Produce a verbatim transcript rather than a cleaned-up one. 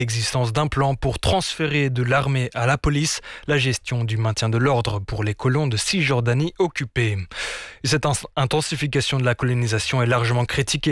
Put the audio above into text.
l'existence d'un plan pour transférer de l'armée à la police la gestion du maintien de l'ordre pour les colons de Cisjordanie occupés. Et cette intensification de la colonisation est largement critiquée